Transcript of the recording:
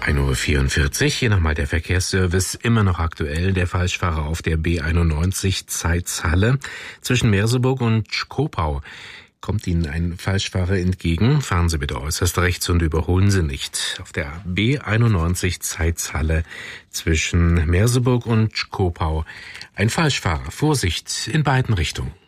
1:44 Uhr, hier nochmal der Verkehrsservice, immer noch aktuell. Der Falschfahrer auf der B91 Zeitz-Halle zwischen Merseburg und Schkopau. Kommt Ihnen ein Falschfahrer entgegen, fahren Sie bitte äußerst rechts und überholen Sie nicht. Auf der B91 Zeitz-Halle zwischen Merseburg und Schkopau ein Falschfahrer. Vorsicht in beiden Richtungen.